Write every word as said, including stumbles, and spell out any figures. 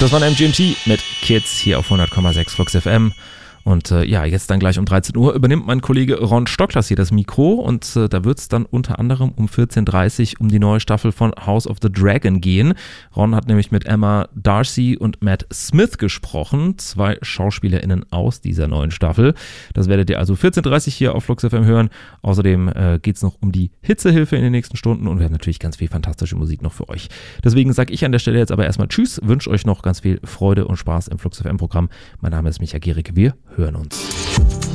Das war ein M G M T mit Kids hier auf hundert Komma sechs Flux F M. Und äh, ja, jetzt dann gleich um dreizehn Uhr übernimmt mein Kollege Ron Stocklas hier das Mikro und äh, da wird es dann unter anderem um vierzehn Uhr dreißig um die neue Staffel von House of the Dragon gehen. Ron hat nämlich mit Emma Darcy und Matt Smith gesprochen, zwei SchauspielerInnen aus dieser neuen Staffel. Das werdet ihr also vierzehn Uhr dreißig hier auf Flux F M hören. Außerdem äh, geht es noch um die Hitzehilfe in den nächsten Stunden und wir haben natürlich ganz viel fantastische Musik noch für euch. Deswegen sage ich an der Stelle jetzt aber erstmal Tschüss, wünsche euch noch ganz viel Freude und Spaß im Flux F M Programm. Mein Name ist Micha Gierig, wir hören uns.